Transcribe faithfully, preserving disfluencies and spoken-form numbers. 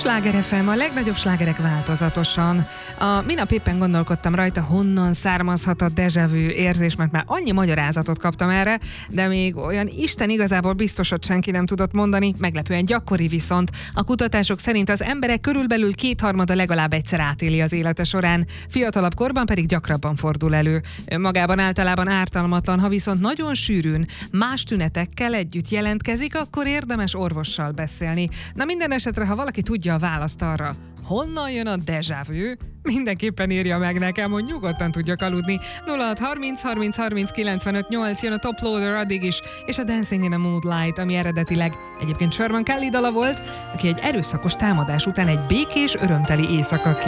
Sláger ef em, a legnagyobb slágerek változatosan. A minap éppen gondolkodtam rajta, honnan származhat a déjà vu érzés, mert már annyi magyarázatot kaptam erre, de még olyan Isten igazából biztosat senki nem tudott mondani, meglepően gyakori viszont. A kutatások szerint az emberek körülbelül kétharmada legalább egyszer átéli az élete során, fiatalabb korban pedig gyakrabban fordul elő. Magában általában ártalmatlan, ha viszont nagyon sűrűn, más tünetekkel együtt jelentkezik, akkor érdemes orvossal beszélni. Na minden esetre, ha valaki tudja a választ arra, honnan jön a déjà vu, mindenképpen írja meg nekem, hogy nyugodtan tudjak aludni. nulla hat harminc harminc harminc kilencvenöt nyolc jön a Top Loader addig is, és a Dancing in a Moonlight, ami eredetileg egyébként Sherman Kelly dala volt, aki egy erőszakos támadás után egy békés, örömteli éjszaka